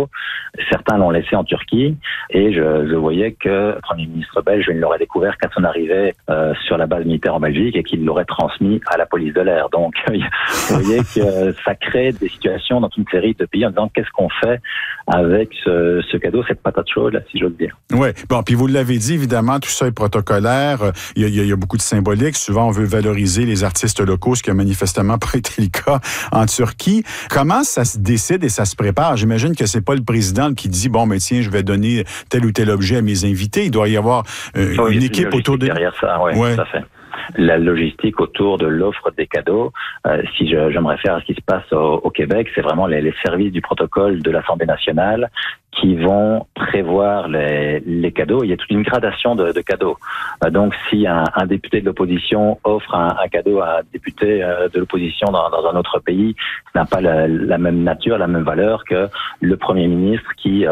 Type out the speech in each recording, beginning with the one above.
cadeaux. Certains l'ont laissé en Turquie et je voyais que le Premier ministre belge ne l'aurait découvert qu'à son arrivée sur la base militaire en Belgique et qu'il l'aurait transmis à la police de l'air. Donc, vous voyez que ça crée des situations dans une série de pays en disant qu'est-ce qu'on fait avec ce cadeau, cette patate chaude, là, si j'ose dire. Oui, bon, puis vous l'avez dit, évidemment, tout ça est protocolaire. Il y a beaucoup de symbolique. Souvent, on veut valoriser les artistes locaux, ce qui a manifestement pas été le cas en Turquie. Comment ça se décide et ça se prépare? J'imagine que c'est pas le président qui dit, bon, mais tiens, je vais donner tel ou tel objet à mes invités. Il doit y avoir une équipe autour de... Derrière ça, oui, tout à fait. La logistique autour de l'offre des cadeaux, si je me réfère à ce qui se passe au Québec, c'est vraiment les services du protocole de l'Assemblée nationale qui vont prévoir les cadeaux. Il y a toute une gradation de cadeaux. Donc, si un député de l'opposition offre un cadeau à un député de l'opposition dans un autre pays, ça n'a pas la même nature, la même valeur que le Premier ministre qui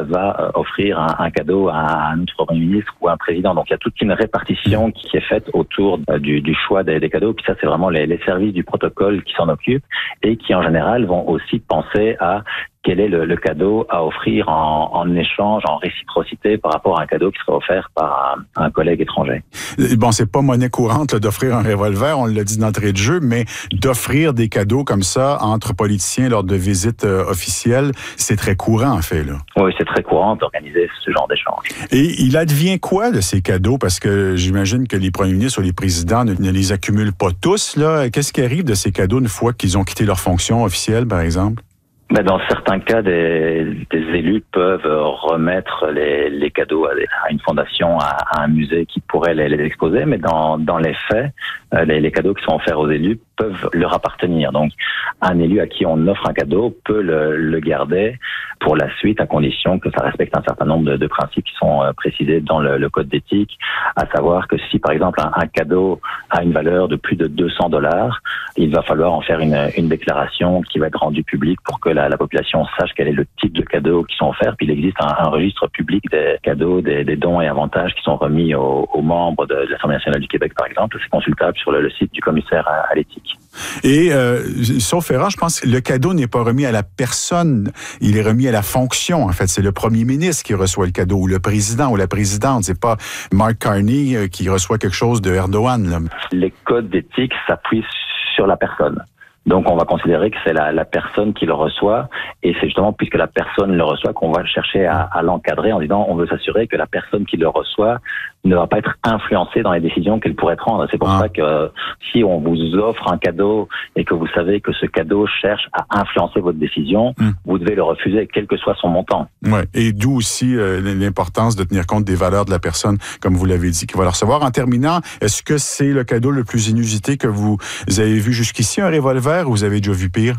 va offrir un cadeau à un autre Premier ministre ou à un président. Donc, il y a toute une répartition qui est faite autour du choix des cadeaux. Puis ça, c'est vraiment les services du protocole qui s'en occupent et qui, en général, vont aussi penser à quel est le cadeau à offrir en échange, en réciprocité par rapport à un cadeau qui serait offert par un collègue étranger. Bon, c'est pas monnaie courante là, d'offrir un revolver, on l'a dit d'entrée de jeu, mais d'offrir des cadeaux comme ça entre politiciens lors de visites officielles, c'est très courant en fait, là. Oui, c'est très courant d'organiser ce genre d'échange. Et il advient quoi de ces cadeaux? Parce que j'imagine que les premiers ministres ou les présidents ne les accumulent pas tous, là. Qu'est-ce qui arrive de ces cadeaux une fois qu'ils ont quitté leur fonction officielle, par exemple? Mais dans certains cas, des élus peuvent remettre les cadeaux à une fondation, à un musée qui pourrait les exposer, mais dans les faits, les cadeaux qui sont offerts aux élus peuvent leur appartenir. Donc, un élu à qui on offre un cadeau peut le garder pour la suite, à condition que ça respecte un certain nombre de principes qui sont précisés dans le code d'éthique, à savoir que si, par exemple, un cadeau a une valeur de plus de $200, il va falloir en faire une déclaration qui va être rendue publique pour que la population sache quel est le type de cadeaux qui sont offerts. Puis il existe un registre public des cadeaux, des dons et avantages qui sont remis aux membres de l'Assemblée nationale du Québec, par exemple. C'est consultable sur le site du commissaire à l'éthique. Et, sauf erreur, je pense que le cadeau n'est pas remis à la personne, il est remis à la fonction. En fait, c'est le premier ministre qui reçoit le cadeau, ou le président ou la présidente. C'est pas Mark Carney qui reçoit quelque chose de Erdogan, là. Les codes d'éthique s'appuient sur la personne. Donc, on va considérer que c'est la personne qui le reçoit, et c'est justement puisque la personne le reçoit qu'on va chercher à l'encadrer en disant on veut s'assurer que la personne qui le reçoit ne va pas être influencée dans les décisions qu'elle pourrait prendre. C'est pour ça que si on vous offre un cadeau et que vous savez que ce cadeau cherche à influencer votre décision, vous devez le refuser, quel que soit son montant. Ouais. Et d'où aussi l'importance de tenir compte des valeurs de la personne, comme vous l'avez dit, qui va le recevoir. En terminant, est-ce que c'est le cadeau le plus inusité que vous avez vu jusqu'ici, un revolver, ou vous avez déjà vu pire?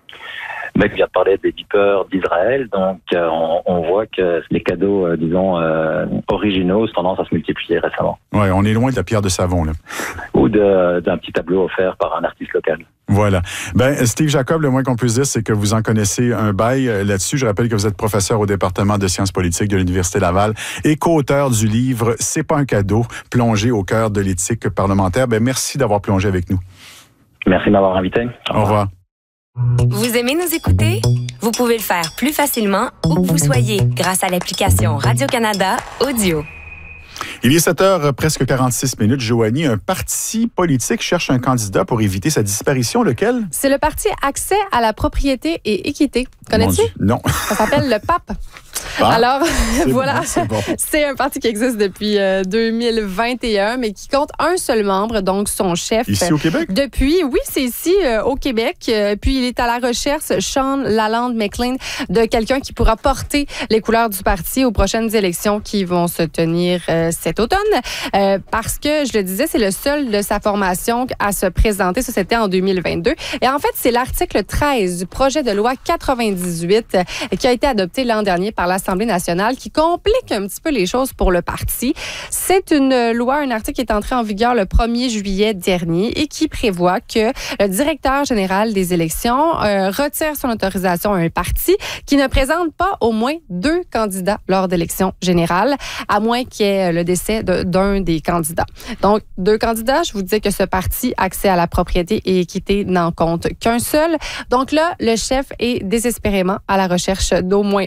Mais il vient de parler des beepers d'Israël, donc on voit que les cadeaux, originaux, ont tendance à se multiplier récemment. Oui, on est loin de la pierre de savon, là. Ou d'un petit tableau offert par un artiste local. Voilà. Steve Jacob, le moins qu'on puisse dire, c'est que vous en connaissez un bail là-dessus. Je rappelle que vous êtes professeur au département de sciences politiques de l'Université Laval et co-auteur du livre « C'est pas un cadeau, plongé au cœur de l'éthique parlementaire ». Merci d'avoir plongé avec nous. Merci de m'avoir invité. Au revoir. Vous aimez nous écouter? Vous pouvez le faire plus facilement où que vous soyez grâce à l'application Radio-Canada Audio. Il est 7h, presque 46 minutes. Joanie, un parti politique cherche un candidat pour éviter sa disparition. Lequel? C'est le parti Accès à la propriété et équité. Connais-tu? Non. Ça s'appelle le PAP. Alors, voilà, bon. C'est un parti qui existe depuis 2021, mais qui compte un seul membre, donc son chef. Ici au Québec? Oui, c'est ici au Québec. Puis il est à la recherche, Sean Lalonde McLean, de quelqu'un qui pourra porter les couleurs du parti aux prochaines élections qui vont se tenir cet automne. Parce que, je le disais, c'est le seul de sa formation à se présenter. Ça, c'était en 2022. Et en fait, c'est l'article 13 du projet de loi 98 qui a été adopté l'an dernier par l'Assemblée nationale qui complique un petit peu les choses pour le parti. C'est une loi, un article qui est entré en vigueur le 1er juillet dernier et qui prévoit que le directeur général des élections retire son autorisation à un parti qui ne présente pas au moins 2 candidats lors d'élections générales, à moins qu'il y ait le décès d'un des candidats. Donc, 2 candidats, je vous disais que ce parti Accès à la propriété et équité n'en compte qu'un seul. Donc là, le chef est désespérément à la recherche d'au moins